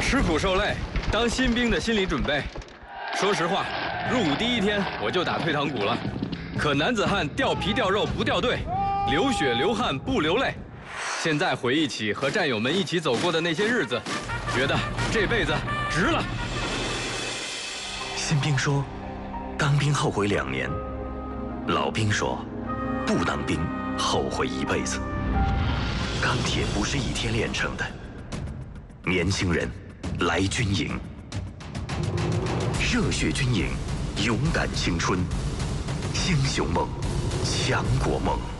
吃苦受累，当新兵的心理准备。说实话，入伍第一天我就打退堂鼓了。可男子汉掉皮掉肉不掉队，流血流汗不流泪。现在回忆起和战友们一起走过的那些日子，觉得这辈子值了。 新兵说，当兵后悔2年；老兵说，不当兵后悔一辈子。钢铁不是一天炼成的。年轻人，来军营，热血军营，勇敢青春，英雄梦，强国梦。